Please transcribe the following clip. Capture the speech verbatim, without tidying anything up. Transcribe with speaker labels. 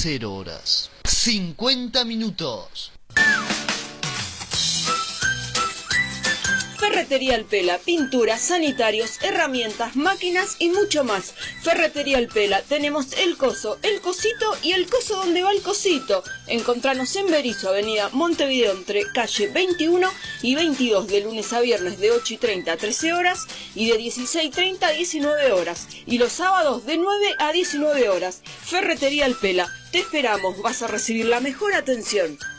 Speaker 1: cero horas. cincuenta minutos.
Speaker 2: Ferretería El Pela, pinturas, sanitarios, herramientas, máquinas y mucho más. Ferretería El Pela, tenemos el coso, el cosito y el coso donde va el cosito. Encontranos en Berisso, avenida Montevideo, entre calle veintiuno y veintidós, de lunes a viernes de ocho y treinta a trece horas y de dieciséis y treinta a diecinueve horas. Y los sábados de nueve a diecinueve horas. Ferretería El Pela, te esperamos, vas a recibir la mejor atención.